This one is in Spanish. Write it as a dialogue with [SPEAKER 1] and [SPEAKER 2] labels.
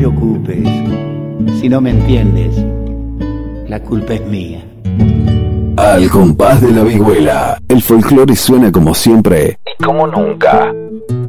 [SPEAKER 1] preocupes. Si no me entiendes, la culpa es mía.
[SPEAKER 2] Al compás de la vihuela, el folclore suena como siempre y como nunca.